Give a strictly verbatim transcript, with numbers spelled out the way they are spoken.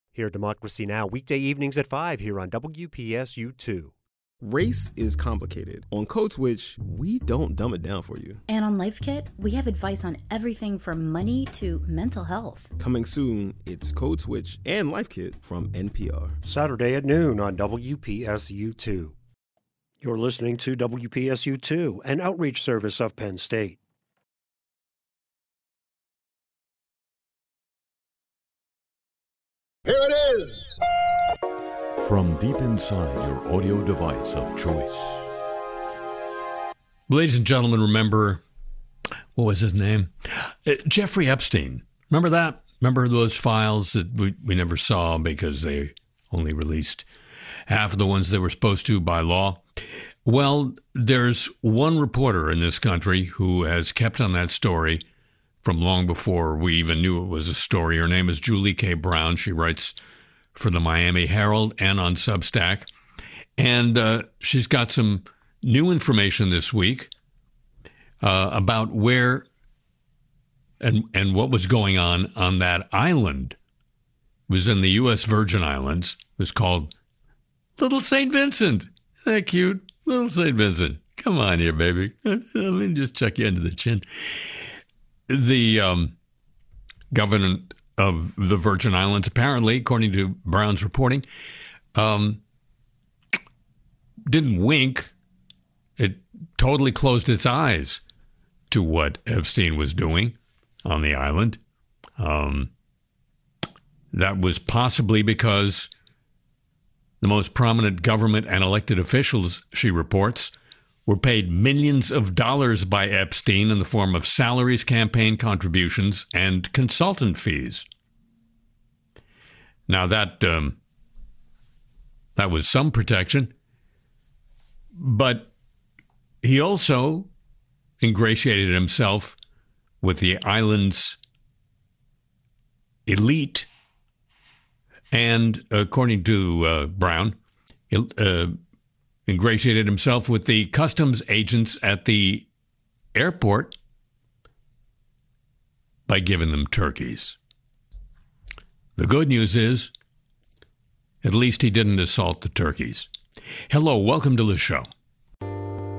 Hear Democracy Now! Weekday evenings at five here on W P S U two. Race is complicated. On Code Switch, we don't dumb it down for you. And on Life Kit, we have advice on everything from money to mental health. Coming soon, it's Code Switch and Life Kit from N P R. Saturday at noon on W P S U two. You're listening to W P S U two, an outreach service of Penn State. Here it is! From deep inside your audio device of choice. Ladies and gentlemen, remember, what was his name? Uh, Jeffrey Epstein. Remember that? Remember those files that we, we never saw because they only released half of the ones they were supposed to by law? Well, there's one reporter in this country who has kept on that story from long before we even knew it was a story. Her name is Julie K. Brown. She writes for the Miami Herald and on Substack. And uh, she's got some new information this week uh, about where and and what was going on on that island. It was in the U S Virgin Islands. It was called Little Saint Vincent. Isn't that cute? Little Saint Vincent. Come on here, baby. Let me just check you into the chin. The um, governor of the Virgin Islands, apparently, according to Brown's reporting, um, didn't wink. It totally closed its eyes to what Epstein was doing on the island. Um, that was possibly because the most prominent government and elected officials, she reports, were paid millions of dollars by Epstein in the form of salaries, campaign contributions, and consultant fees. Now, that um, that was some protection, but he also ingratiated himself with the island's elite, and according to uh, Brown, uh, ingratiated himself with the customs agents at the airport by giving them turkeys. The good news is, at least he didn't assault the turkeys. Hello, welcome to the show.